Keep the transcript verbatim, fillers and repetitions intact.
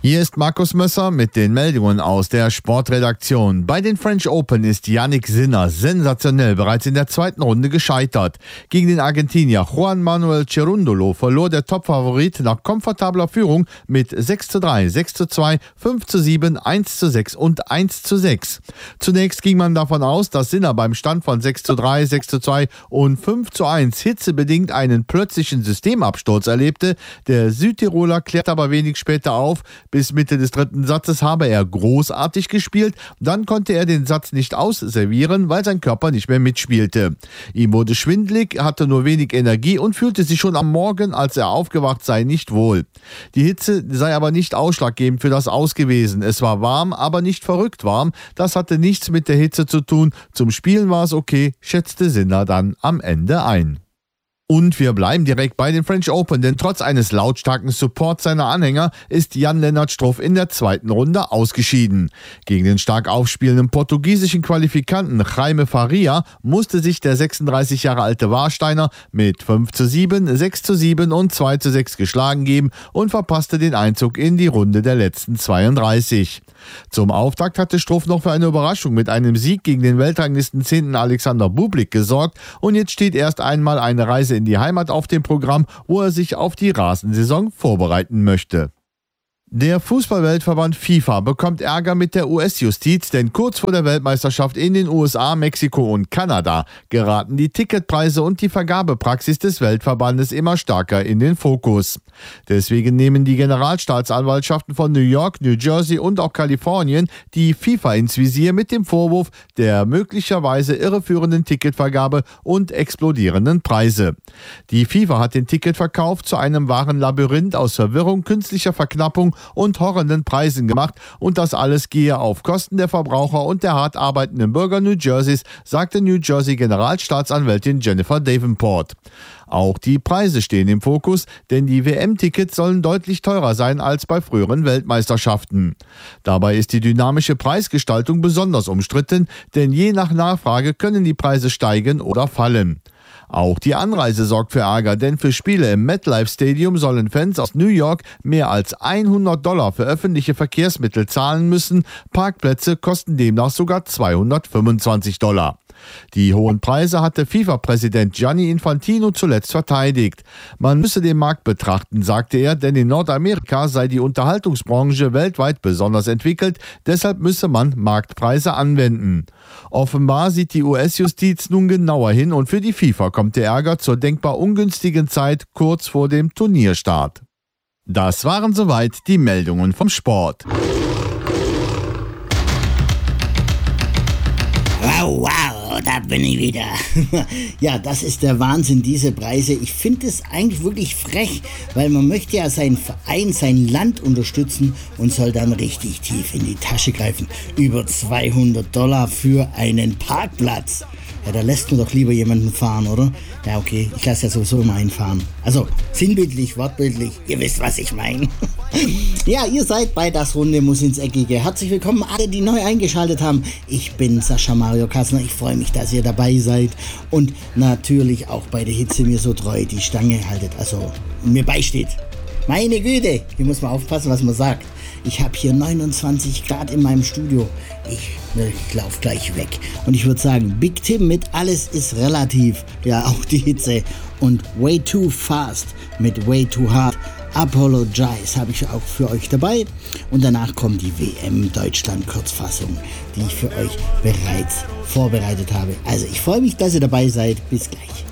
Hier ist Markus Mösser mit den Meldungen aus der Sportredaktion. Bei den French Open ist Jannik Sinner sensationell bereits in der zweiten Runde gescheitert. Gegen den Argentinier Juan Manuel Cerundolo verlor der Topfavorit nach komfortabler Führung mit sechs zu drei, sechs zu zwei, fünf zu sieben, eins zu sechs und eins zu sechs. Zunächst ging man davon aus, dass Sinner beim Stand von sechs zu drei, sechs zu zwei und fünf zu eins hitzebedingt einen plötzlichen Systemabsturz erlebte. Der Südtiroler klärt aber wenig später auf. Bis Mitte des dritten Satzes habe er großartig gespielt, dann konnte er den Satz nicht ausservieren, weil sein Körper nicht mehr mitspielte. Ihm wurde schwindelig, hatte nur wenig Energie und fühlte sich schon am Morgen, als er aufgewacht sei, nicht wohl. Die Hitze sei aber nicht ausschlaggebend für das Aus gewesen. Es war warm, aber nicht verrückt warm. Das hatte nichts mit der Hitze zu tun. Zum Spielen war es okay, schätzte Sinner dann am Ende ein. Und wir bleiben direkt bei den French Open, denn trotz eines lautstarken Supports seiner Anhänger ist Jan-Lennart Struff in der zweiten Runde ausgeschieden. Gegen den stark aufspielenden portugiesischen Qualifikanten Jaime Faria musste sich der sechsunddreißig Jahre alte Warsteiner mit fünf zu sieben, sechs zu sieben und zwei zu sechs geschlagen geben und verpasste den Einzug in die Runde der letzten zweiunddreißig. Zum Auftakt hatte Struff noch für eine Überraschung mit einem Sieg gegen den Weltranglisten zehnten Alexander Bublik gesorgt und jetzt steht erst einmal eine Reise in die Heimat auf dem Programm, wo er sich auf die Rasensaison vorbereiten möchte. Der Fußballweltverband FIFA bekommt Ärger mit der U S-Justiz, denn kurz vor der Weltmeisterschaft in den U S A, Mexiko und Kanada geraten die Ticketpreise und die Vergabepraxis des Weltverbandes immer stärker in den Fokus. Deswegen nehmen die Generalstaatsanwaltschaften von New York, New Jersey und auch Kalifornien die FIFA ins Visier mit dem Vorwurf der möglicherweise irreführenden Ticketvergabe und explodierenden Preise. Die FIFA hat den Ticketverkauf zu einem wahren Labyrinth aus Verwirrung, künstlicher Verknappung und horrenden Preisen gemacht und das alles gehe auf Kosten der Verbraucher und der hart arbeitenden Bürger New Jerseys, sagte New Jersey Generalstaatsanwältin Jennifer Davenport. Auch die Preise stehen im Fokus, denn die W M-Tickets sollen deutlich teurer sein als bei früheren Weltmeisterschaften. Dabei ist die dynamische Preisgestaltung besonders umstritten, denn je nach Nachfrage können die Preise steigen oder fallen. Auch die Anreise sorgt für Ärger, denn für Spiele im MetLife Stadium sollen Fans aus New York mehr als hundert Dollar für öffentliche Verkehrsmittel zahlen müssen. Parkplätze kosten demnach sogar zweihundertfünfundzwanzig Dollar. Die hohen Preise hatte FIFA-Präsident Gianni Infantino zuletzt verteidigt. Man müsse den Markt betrachten, sagte er, denn in Nordamerika sei die Unterhaltungsbranche weltweit besonders entwickelt, deshalb müsse man Marktpreise anwenden. Offenbar sieht die U S-Justiz nun genauer hin und für die FIFA kommt der Ärger zur denkbar ungünstigen Zeit kurz vor dem Turnierstart. Das waren soweit die Meldungen vom Sport. Wow, wow, da bin ich wieder. Ja, das ist der Wahnsinn, diese Preise. Ich finde es eigentlich wirklich frech, weil man möchte ja seinen Verein, sein Land unterstützen und soll dann richtig tief in die Tasche greifen. Über zweihundert Dollar für einen Parkplatz. Ja, da lässt man doch lieber jemanden fahren, oder? Ja, okay, ich lasse ja sowieso immer einen fahren. Also, sinnbildlich, wortbildlich, ihr wisst, was ich meine. Ja, ihr seid bei Das Runde muss ins Eckige. Herzlich willkommen alle, die neu eingeschaltet haben. Ich bin Sascha Mario Kassner, ich freue mich, dass ihr dabei seid. Und natürlich auch bei der Hitze mir so treu die Stange haltet, also mir beisteht. Meine Güte, hier muss man aufpassen, was man sagt. Ich habe hier neunundzwanzig Grad in meinem Studio. Ich, ich laufe gleich weg. Und ich würde sagen, Big Tim mit Alles ist relativ. Ja, auch die Hitze. Und Way Too Fast mit Way Too Hard. Apologize habe ich auch für euch dabei. Und danach kommt die W M Deutschland Kurzfassung, die ich für euch bereits vorbereitet habe. Also ich freue mich, dass ihr dabei seid. Bis gleich.